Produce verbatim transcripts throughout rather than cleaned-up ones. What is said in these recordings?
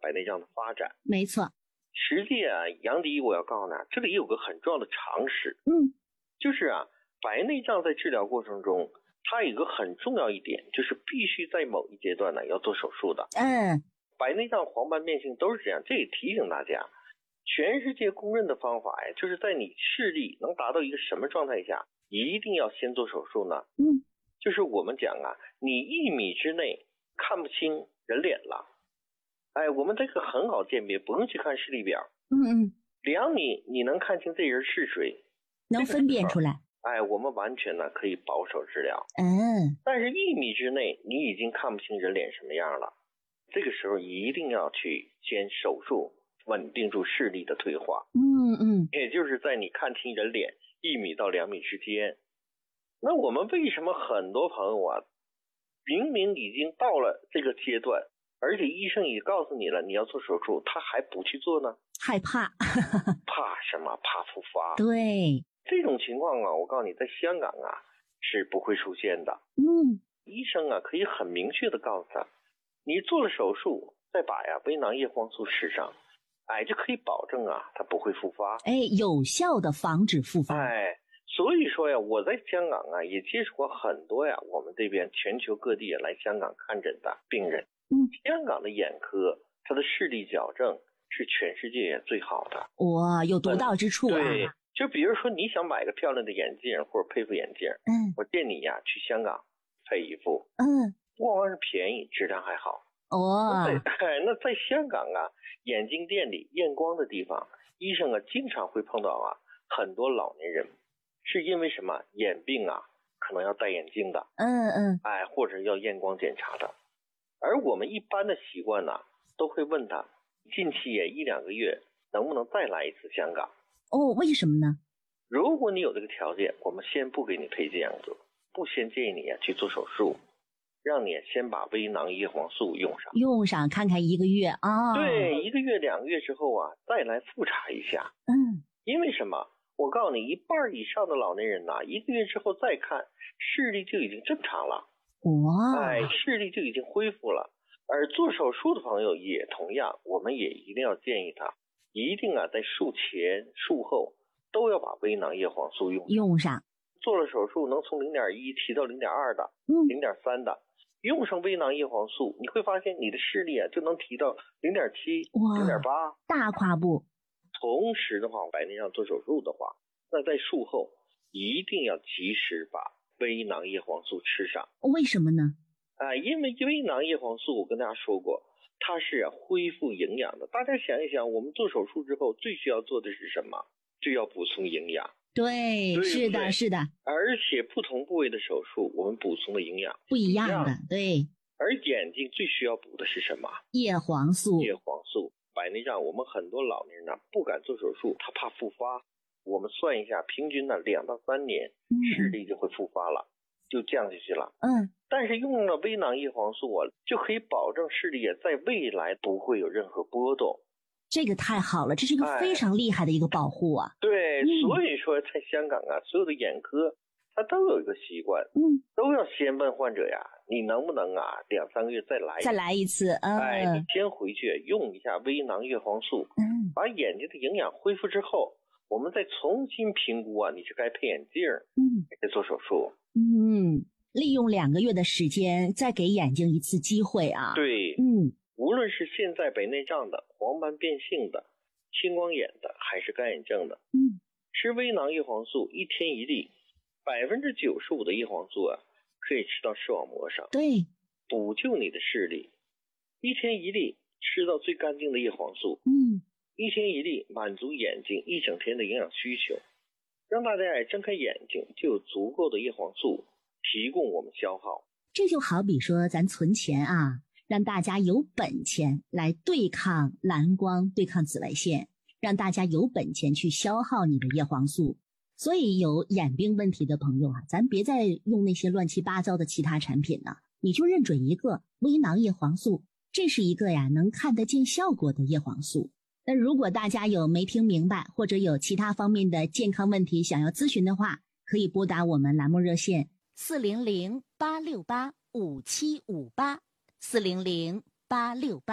白内障的发展。 没错。 实际啊，杨迪，我要告诉你，这里有个很重要的常识， 嗯， 就是啊，白内障在治疗过程中，它有一个很重要一点，就是必须在某一阶段呢要做手术的。 嗯， 白内障、黄斑变性都是这样，这也提醒大家，全世界公认的方法呀，就是在你视力能达到一个什么状态下，一定要先做手术呢？ 嗯， 就是我们讲啊，你一米之内看不清人脸了，哎，我们这个很好鉴别，不用去看视力表。 嗯嗯， 两米你能看清这人是谁， 能分辨出来。 哎，我们完全呢可以保守治疗。 嗯， 但是一米之内你已经看不清人脸什么样了，这个时候一定要去先手术，稳定住视力的退化。 嗯嗯， 也就是在你看清人脸一米到两米之间。那我们为什么很多朋友啊，明明已经到了这个阶段，而且医生也告诉你了你要做手术，他还不去做呢？ 害怕。 怕什么？怕复发。 对， 这种情况啊，我告诉你，在香港啊是不会出现的。 嗯， 医生啊可以很明确的告诉他，你做了手术，再把呀微囊叶黄素吃上，哎，就可以保证啊它不会复发。 哎，有效的防止复发。 哎，所以说呀，我在香港啊也接触过很多呀，我们这边全球各地来香港看诊的病人。 嗯， 香港的眼科，它的视力矫正是全世界最好的。 哇，有独到之处啊。 对，就比如说你想买个漂亮的眼镜或者配副眼镜， 嗯， 我建议你呀去香港配一副。 嗯， 不光是便宜，质量还好。 哦， 那在那在香港啊，眼镜店里验光的地方，医生啊经常会碰到啊很多老年人，是因为什么眼病啊，可能要戴眼镜的， 嗯嗯， 哎，或者要验光检查的。而我们一般的习惯呢、啊，都会问他，近期也一两个月能不能再来一次香港？ 哦，为什么呢？ 如果你有这个条件，我们先不给你配这样做，不先建议你啊去做手术，让你先把微囊叶黄素用上， 用上看看一个月啊、哦。 对，一个月两个月之后啊，再来复查一下。 嗯， 因为什么？我告诉你，一半以上的老年人呐、啊，一个月之后再看，视力就已经正常了。 哇， 哎，视力就已经恢复了。而做手术的朋友也同样，我们也一定要建议他，一定啊在术前术后都要把微囊叶黄素用上。 用上。 做了手术能从零点一提到零点二的， 嗯， 零点三的，用上微囊叶黄素，你会发现你的视力啊就能提到零点七、零点八， 大跨步。 同时的话，白内障做手术的话，那在术后一定要及时把微囊叶黄素吃上。 为什么呢？ 啊，因为微囊叶黄素我跟大家说过，它是恢复营养的。大家想一想，我们做手术之后最需要做的是什么？就要补充营养。 对， 对是的，是的。 而且不同部位的手术，我们补充的营养不一样的，对。 而眼睛最需要补的是什么？ 叶黄素。 叶黄素。白内障，我们很多老年人呢不敢做手术，他怕复发。我们算一下，平均呢两到三年，视力就会复发了，就降下去了。 嗯。 但是用了微囊叶黄素啊，就可以保证视力在未来不会有任何波动。 这个太好了，这是一个非常厉害的一个保护啊。 哎、对、 嗯， 所以说在香港啊，所有的眼科他都有一个习惯， 嗯， 都要先问患者呀，你能不能啊两三个月再来再来一次？嗯， 哎，你先回去用一下微囊叶黄素， 嗯， 把眼睛的营养恢复之后，我们再重新评估啊，你是该配眼镜， 嗯， 该做手术。 嗯，利用两个月的时间，再给眼睛一次机会啊。 对， 嗯， 无论是现在白内障的、黄斑变性的、青光眼的，还是干眼症的， 嗯， 吃微囊叶黄素一天一粒，百分之九十五的叶黄素啊，可以吃到视网膜上， 对， 补救你的视力。一天一粒，吃到最干净的叶黄素， 嗯， 一天一粒，满足眼睛一整天的营养需求，让大家也睁开眼睛就有足够的叶黄素提供我们消耗。 这就好比说咱存钱啊，让大家有本钱来对抗蓝光，对抗紫外线，让大家有本钱去消耗你的叶黄素。所以有眼病问题的朋友啊，咱别再用那些乱七八糟的其他产品了，你就认准一个微囊叶黄素，这是一个呀能看得见效果的叶黄素。那如果大家有没听明白，或者有其他方面的健康问题想要咨询的话，可以拨打我们栏目热线四零零八六八五七五八四零零八六八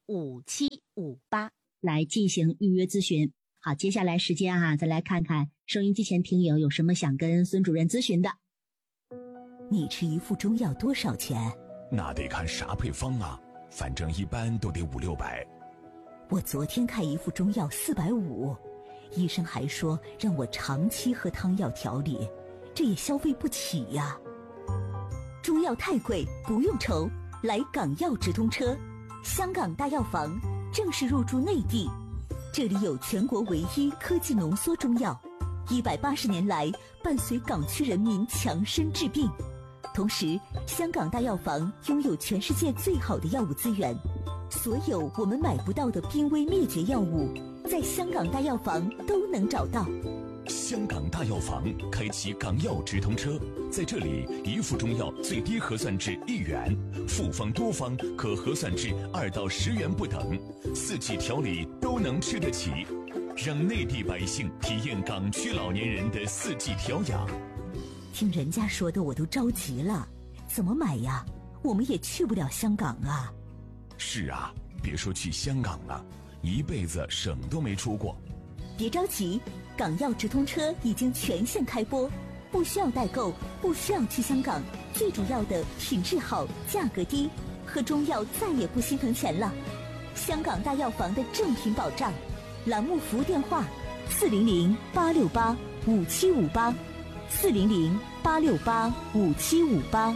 五七五八来进行预约咨询。好，接下来时间啊，再来看看收音机前听友有什么想跟孙主任咨询的。 你吃一副中药多少钱？ 那得看啥配方啊，反正一般都得五六百。 我昨天开一副中药四百五，医生还说让我长期喝汤药调理，这也消费不起呀。中药太贵，不用愁，来港药直通车，香港大药房正式入驻内地，这里有全国唯一科技浓缩中药，一百八十年来伴随港区人民强身治病。同时，香港大药房拥有全世界最好的药物资源，所有我们买不到的濒危灭绝药物，在香港大药房都能找到。 香港大药房开启港药直通车，在这里一副中药最低核算至一元，复方多方可核算至二到十元不等，四季调理都能吃得起，让内地百姓体验港区老年人的四季调养。 听人家说的我都着急了，怎么买呀？我们也去不了香港啊。 是啊，别说去香港了，一辈子省都没出过。 别着急，港药直通车已经全线开播，不需要代购，不需要去香港，最主要的品质好，价格低，喝中药再也不心疼钱了。香港大药房的正品保障，栏目服务电话：四零零八六八五七五八，四零零八六八五七五八。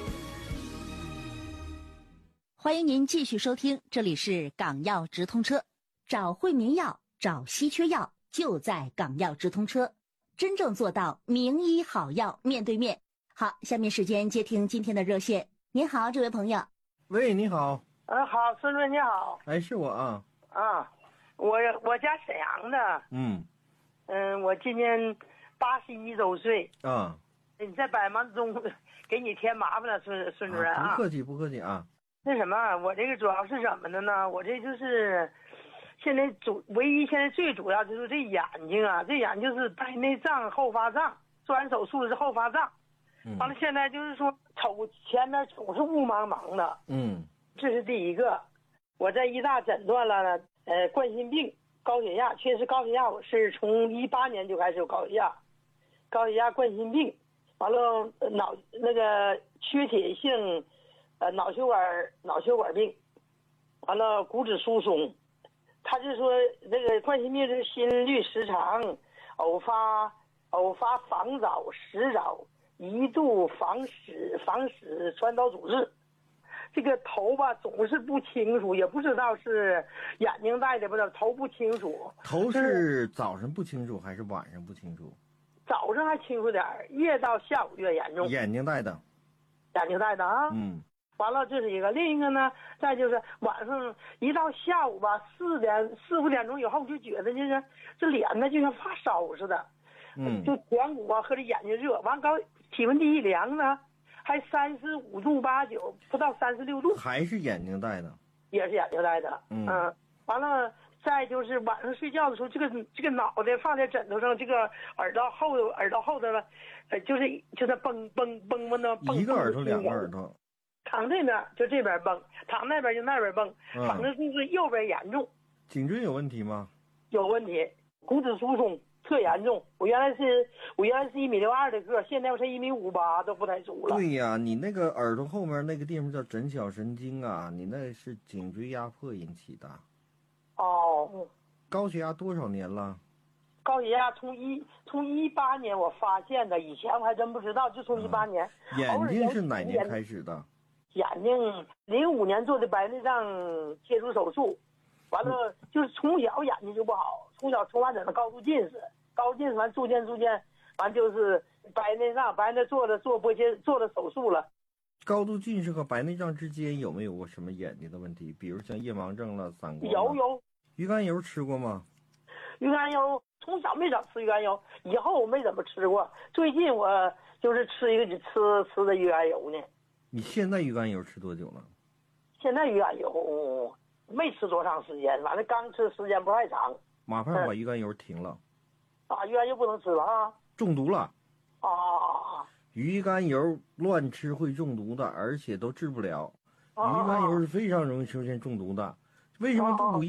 欢迎您继续收听，这里是港药直通车，找惠民药，找稀缺药，就在港药直通车，真正做到名医好药面对面。好，下面时间接听今天的热线。您好，这位朋友。 喂，你好。 嗯，好，孙主任你好。 哎，是我啊。 啊，我我家沈阳的。 嗯。 嗯，我今年八十一周岁。 啊。 你在百忙之中给你添麻烦了，孙孙主任啊。 啊不客气，不客气啊。 那什么，我这个主要是什么的呢？我这就是现在主唯一现在最主要就是这眼睛啊，这眼就是白内障后发胀，做完手术是后发胀。 嗯。 完了，现在就是说瞅前面总是雾茫茫的。 嗯。 这是第一个，我在医大诊断了呃冠心病、高血压，确实高血压我是从一八年就开始有高血压，高血压、冠心病，完了脑那个缺铁性。呃，脑血管脑血管病，完了骨质疏松，他就说那个冠心病是心律失常，偶发偶发房早时早，一度房室房室传导阻滞，这个头吧总是不清楚，也不知道是眼睛戴的不知道，头不清楚。 头是早上不清楚还是晚上不清楚？ 早上还清楚点，越到下午越严重。 眼睛戴的。 眼睛戴的啊。 嗯。 完了，这是一个，另一个呢，再就是晚上一到下午吧，四点四五点钟以后，就觉得就是这脸呢就像发烧似的， 嗯， 就颧骨啊和这眼睛热，完高体温计一量呢，还三十五度八九，不到三十六度， 还是眼睛戴的， 也是眼睛戴的， 嗯， 嗯完了，再就是晚上睡觉的时候，这个这个脑袋放在枕头上，这个耳朵后耳朵后的，呃，就是就是蹦蹦蹦蹦的蹦， 一个耳朵两个耳朵。 躺这边就这边蹦，躺那边就那边蹦，反正就是右边严重。 颈椎有问题吗？ 有问题，骨质疏松特严重。我原来是我原来是一米六二的个，现在我才一米五八，都不太足了。 对呀，你那个耳朵后面那个地方叫枕小神经啊，你那是颈椎压迫引起的。 哦。 高血压多少年了？ 高血压从一从一八年我发现的，以前我还真不知道，就从一八年、 嗯。眼睛是哪年开始的？ 眼睛零五年做的白内障切除手术，完了就是从小眼睛就不好，从小从完整的高度近视，高度近视完逐渐逐渐完就是白内障，白内做了做玻切做了手术了。 高度近视和白内障之间有没有过什么眼睛的问题？比如像夜盲症了、散光？ 有有。 鱼肝油吃过吗？ 鱼肝油从小没怎么吃鱼肝油，以后我没怎么吃过，最近我就是吃一个吃吃的鱼肝油呢。 你现在鱼肝油吃多久了？ 现在鱼肝油没吃多长时间，反正刚吃时间不太长。 马上把鱼肝油停了。 嗯、啊，鱼肝油不能吃了啊！ 中毒了。 啊。 鱼肝油乱吃会中毒的，而且都治不了。 啊、 鱼肝油是非常容易出现中毒的。 为什么不补